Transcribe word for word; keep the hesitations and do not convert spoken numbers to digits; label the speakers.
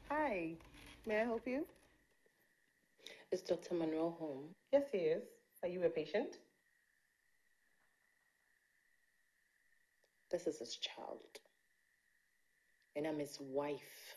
Speaker 1: Hi, may I help you?
Speaker 2: Is Doctor Manuel home?
Speaker 1: Yes, he is. Are you a patient?
Speaker 2: This is his child. And I'm his wife.